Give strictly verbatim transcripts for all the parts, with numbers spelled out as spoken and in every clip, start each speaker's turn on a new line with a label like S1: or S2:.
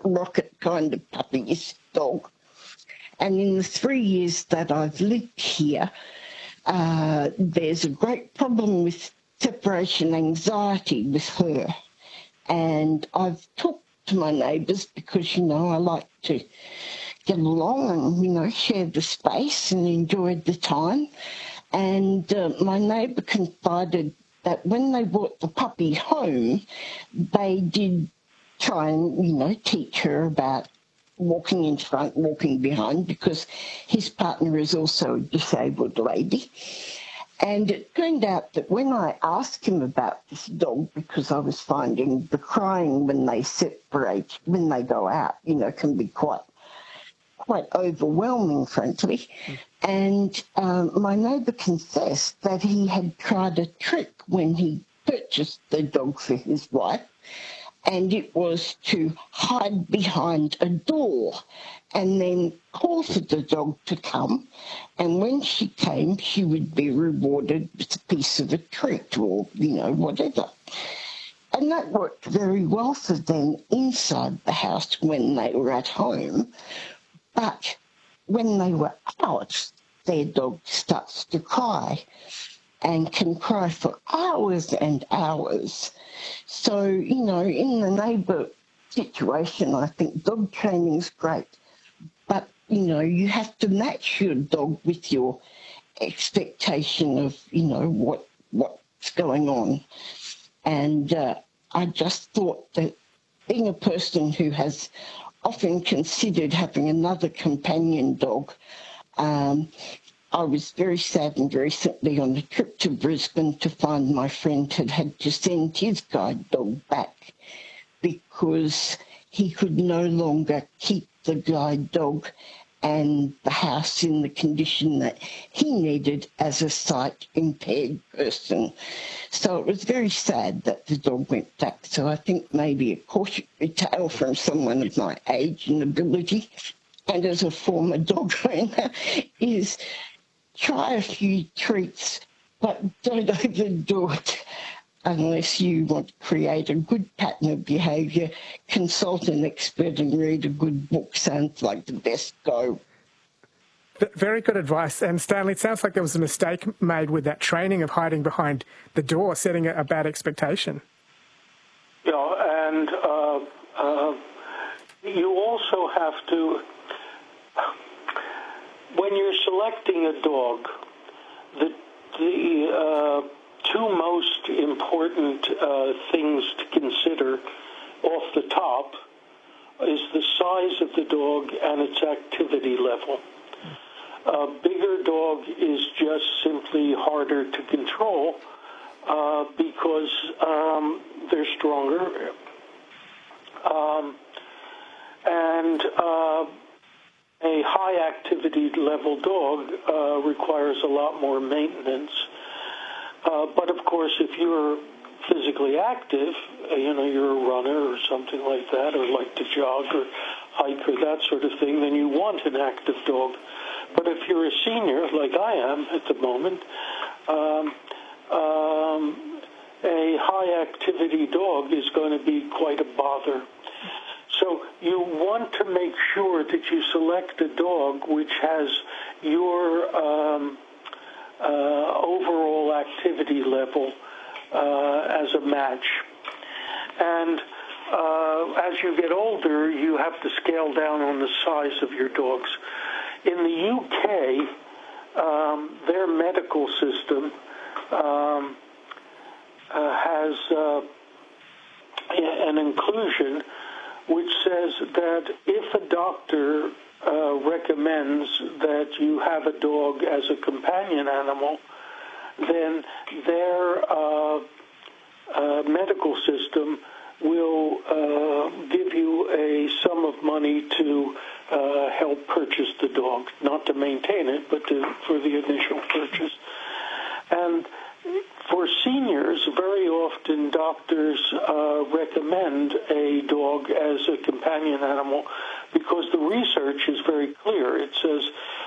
S1: rocket kind of puppy, this dog. And in the three years that I've lived here, uh, there's a great problem with separation anxiety with her. And I've talked to my neighbours because, you know, I like to get along and, you know, share the space and enjoy the time. And uh, my neighbour confided that when they brought the puppy home, they did try and, you know, teach her about walking in front, walking behind, because his partner is also a disabled lady. And it turned out that when I asked him about this dog, because I was finding the crying when they separate, when they go out, you know, can be quite quite overwhelming, frankly. Mm. And um, my neighbour confessed that he had tried a trick when he purchased the dog for his wife, and it was to hide behind a door and then call for the dog to come. And when she came, she would be rewarded with a piece of a treat or, you know, whatever. And that worked very well for them inside the house when they were at home. But when they were out, their dog starts to cry and can cry for hours and hours. So, you know, in the neighbour situation, I think dog training is great. But, you know, you have to match your dog with your expectation of, you know, what what's going on. And uh, I just thought that being a person who has often considered having another companion dog, um, I was very saddened recently on a trip to Brisbane to find my friend had had to send his guide dog back because he could no longer keep the guide dog and the house in the condition that he needed as a sight-impaired person. So it was very sad that the dog went back. So I think maybe a cautionary tale from someone of my age and ability, and as a former dog owner, is try a few treats, but don't overdo it. Unless you want to create a good pattern of behaviour, consult an expert and read a good book. Sounds like the best go.
S2: Very good advice. And Stanley, it sounds like there was a mistake made with that training of hiding behind the door, setting a, a bad expectation.
S3: Yeah, and uh, uh, you also have to, when you're selecting a dog, the the uh, two most important uh, things to consider off the top is the size of the dog and its activity level. A bigger dog is just simply harder to control uh, because um, they're stronger. Um, and uh, a high activity level dog uh, requires a lot more maintenance. Uh, but of course, if you're physically active, uh, you know, you're a runner or something like that, or like to jog or hike or that sort of thing, then you want an active dog. But if you're a senior, like I am at the moment, um, um, a high-activity dog is going to be quite a bother. So you want to make sure that you select a dog which has your um, uh, overall activity level uh, as a match. And uh, as you get older, you have to scale down on the size of your dogs. In the U K, um, their medical system um, uh, has uh, an inclusion which says that if a doctor uh, recommends that you have a dog as a companion animal, then their uh, uh, medical system will uh, give you a sum of money to uh, help purchase the dog, not to maintain it, but to, for the initial purchase. And for seniors, very often doctors uh, recommend a dog as a companion animal because the research is very clear. It says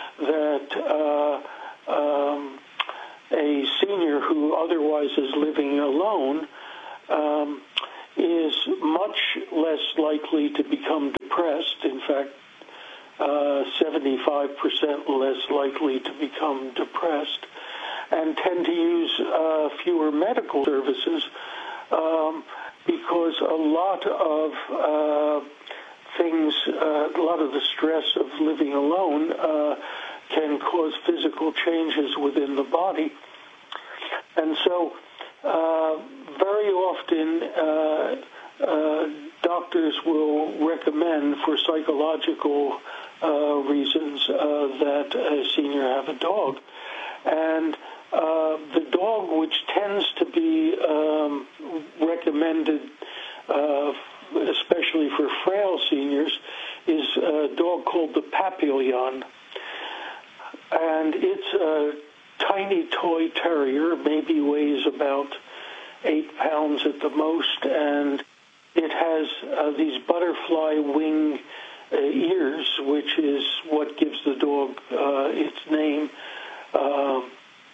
S3: that uh, um, a senior who otherwise is living alone um, is much less likely to become depressed. In fact, uh, seventy-five percent less likely to become depressed, and tend to use uh, fewer medical services um, because a lot of uh, things, uh, a lot of the stress of living alone uh, can cause physical changes within the body. And so uh, very often uh, uh, doctors will recommend for psychological uh, reasons uh, that a senior have a dog. And uh, the dog which tends to be um, recommended, uh, especially for frail seniors, is a dog called the Papillon. And it's a tiny toy terrier, maybe weighs about eight pounds at the most, and it has uh, these butterfly wing uh, ears, which is what gives the dog uh, its name, uh,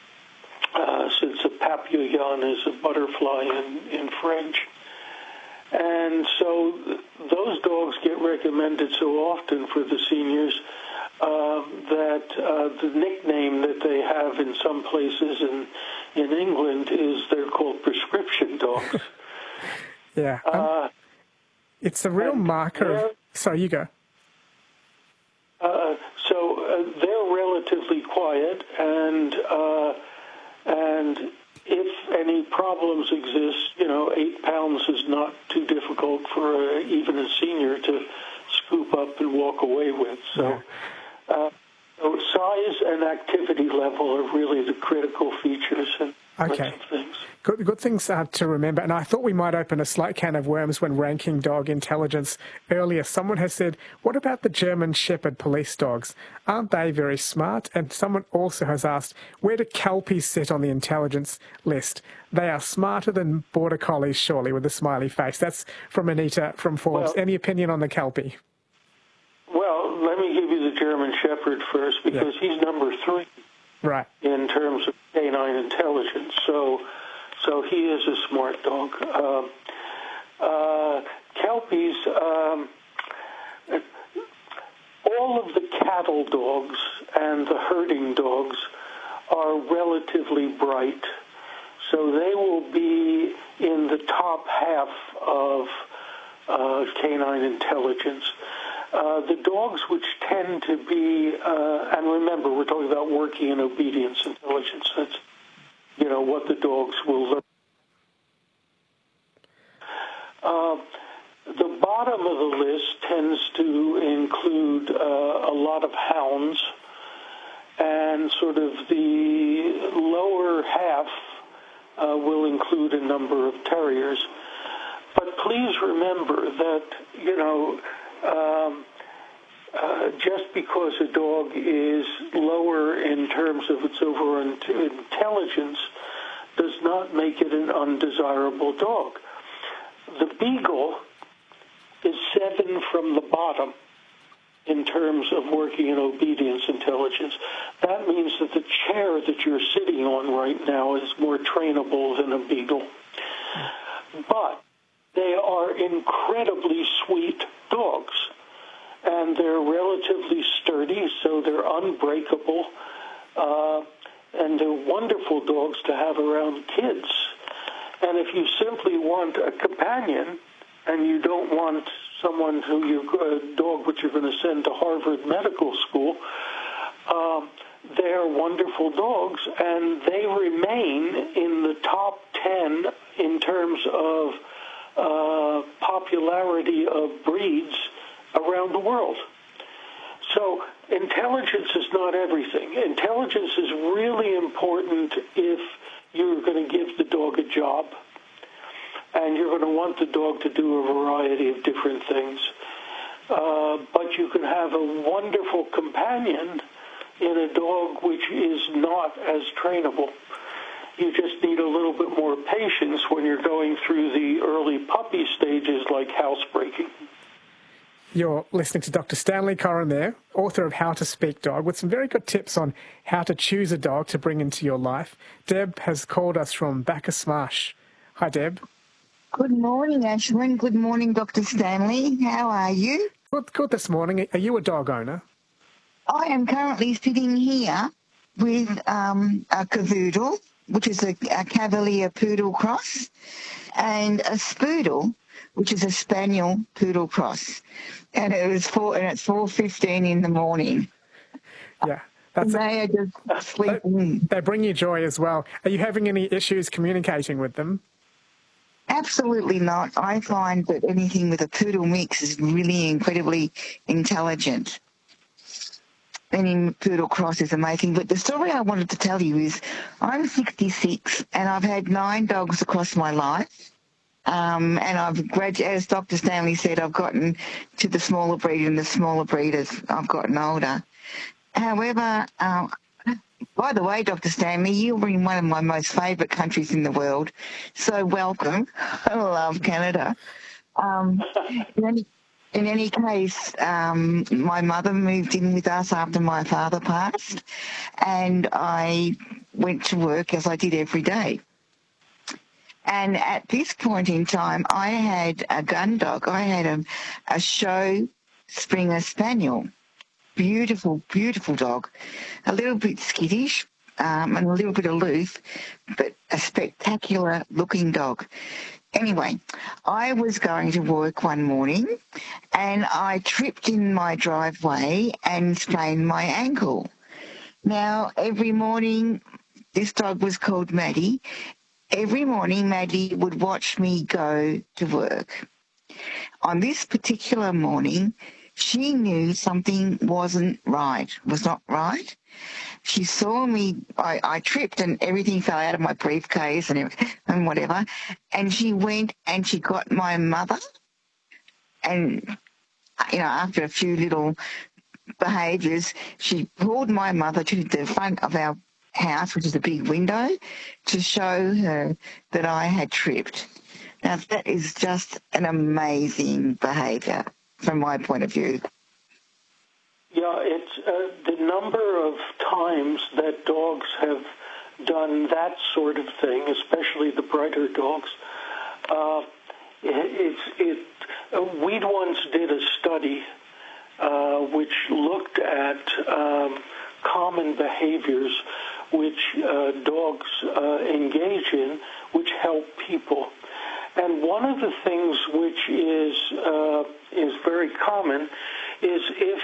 S3: uh, since a papillon is a butterfly in, in French. And so th- those dogs get recommended so often for the seniors Uh, that uh, the nickname that they have in some places in in England is they're called prescription dogs.
S2: Yeah. Um,
S3: uh,
S2: it's a real marker of... Sorry, you go.
S3: Uh, so uh, they're relatively quiet, and uh, and if any problems exist, you know, eight pounds is not too difficult for a, even a senior to scoop up and walk away with. So. Yeah. Uh, so size and activity level are really the critical features and
S2: okay.
S3: things.
S2: Good, good things uh, to remember. And I thought we might open a slight can of worms when ranking dog intelligence earlier. Someone has said, what about the German Shepherd police dogs? Aren't they very smart? And someone also has asked, where do Kelpies sit on the intelligence list? They are smarter than Border Collies, surely, with a smiley face. That's from Anita from Forbes.
S3: Well,
S2: Any opinion on the Kelpie?
S3: Well, let me give you the German Shepherd first, because yeah. he's number three
S2: right.
S3: in terms of canine intelligence. So, so he is a smart dog. Um, uh, Kelpies, um, all of the cattle dogs and the herding dogs are relatively bright, so they will be in the top half of uh, canine intelligence. Uh, the dogs which tend to be, uh, and remember, we're talking about working in obedience intelligence. That's, you know, what the dogs will learn. Uh, the bottom of the list tends to include uh, a lot of hounds, and sort of the lower half uh, will include a number of terriers. But please remember that, you know, Um, uh, just because a dog is lower in terms of its overall intelligence does not make it an undesirable dog. The Beagle is seven from the bottom in terms of working in obedience intelligence. That means that the chair that you're sitting on right now is more trainable than a Beagle. But they are incredibly sweet dogs, and they're relatively sturdy, so they're unbreakable, uh, and they're wonderful dogs to have around kids. And if you simply want a companion, and you don't want someone who you a dog which you're going to send to Harvard Medical School, um, they are wonderful dogs, and they remain in the top ten in terms of Uh, popularity of breeds around the world. So intelligence is not everything. Intelligence is really important if you're going to give the dog a job, and you're going to want the dog to do a variety of different things. Uh, but you can have a wonderful companion in a dog which is not as trainable. You just need a little bit more patience when you're going through the early puppy stages like housebreaking.
S2: You're listening to Doctor Stanley Coren there, author of How to Speak Dog, with some very good tips on how to choose a dog to bring into your life. Deb has called us from Bacchus Marsh. Hi, Deb.
S4: Good morning, Ashwin. Good morning, Doctor Stanley. How are you?
S2: Good, good this morning. Are you a dog owner?
S4: I am currently sitting here with um, a cavoodle, which is a, a Cavalier Poodle cross, and a Spoodle, which is a Spaniel Poodle cross. And it was four, and it's four fifteen in the morning.
S2: Yeah, that's
S4: And
S2: it.
S4: they are just
S2: They,
S4: sleeping.
S2: they bring you joy as well. Are you having any issues communicating with them?
S4: Absolutely not. I find that anything with a poodle mix is really incredibly intelligent. Any poodle cross is amazing. But the story I wanted to tell you is I'm sixty-six and I've had nine dogs across my life. Um, and I've graduated, as Doctor Stanley said, I've gotten to the smaller breed and the smaller breed as I've gotten older. However, um, by the way, Doctor Stanley, you're in one of my most favourite countries in the world, so welcome. I love Canada. Um, in, any, in any case, um, my mother moved in with us after my father passed, and I went to work as I did every day. And at this point in time, I had a gun dog. I had a, a show Springer Spaniel. Beautiful, beautiful dog. A little bit skittish um, and a little bit aloof, but a spectacular looking dog. Anyway, I was going to work one morning and I tripped in my driveway and sprained my ankle. Now, every morning, this dog was called Maddie. Every morning, Maddie would watch me go to work. On this particular morning, she knew something wasn't right, was not right. She saw me, I, I tripped and everything fell out of my briefcase and, and whatever, and she went and she got my mother, and, you know, after a few little behaviours, she pulled my mother to the front of our house, which is a big window, to show her that I had tripped. Now, that is just an amazing behaviour from my point of view.
S3: Yeah, it's uh, the number of times that dogs have done that sort of thing, especially the brighter dogs. Uh, it, it's it. Uh, we once did a study uh, which looked at um, common behaviors which uh, dogs uh, engage in, which help people. And one of the things which is uh, is very common is if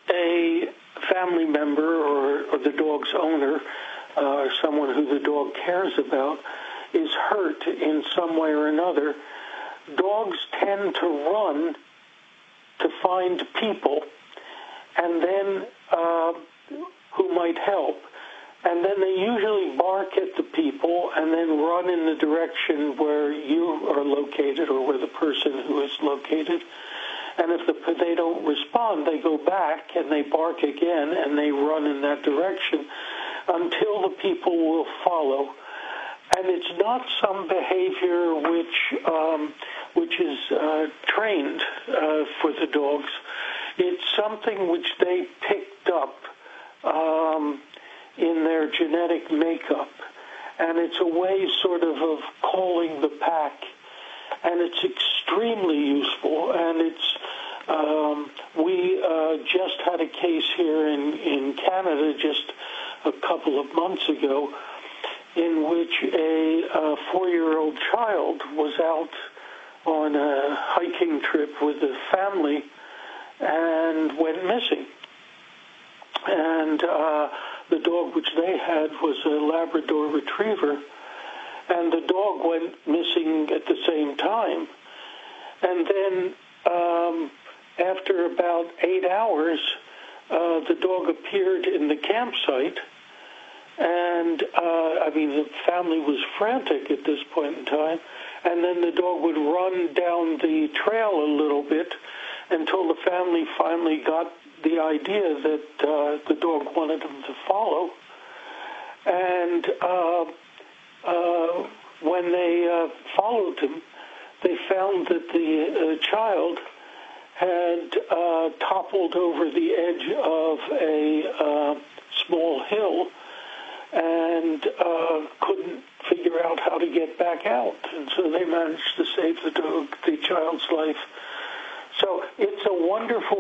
S3: a family member or, or the dog's owner, uh, or someone who the dog cares about, is hurt in some way or another, dogs tend to run to find people and then uh, who might help. And then they usually bark at the people and then run in the direction where you are located or where the person who is located. And if the, they don't respond, they go back and they bark again and they run in that direction until the people will follow. And it's not some behavior which um, which is uh, trained uh, for the dogs. It's something which they picked up um, in their genetic makeup, and it's a way sort of of calling the pack, and it's extremely useful. And it's um, we uh, just had a case here in, in Canada just a couple of months ago in which a, a four-year-old child was out on a hiking trip with a family and went missing. And uh, the dog which they had was a Labrador Retriever, and the dog went missing at the same time. And then um, after about eight hours, uh, the dog appeared in the campsite, and uh, I mean, the family was frantic at this point in time, and then the dog would run down the trail a little bit until the family finally got the idea that uh, the dog wanted them to follow. And uh, uh, when they uh, followed him, they found that the uh, child had uh, toppled over the edge of a uh, small hill and uh, couldn't figure out how to get back out. And so they managed to save the dog, the child's life. So it's a wonderful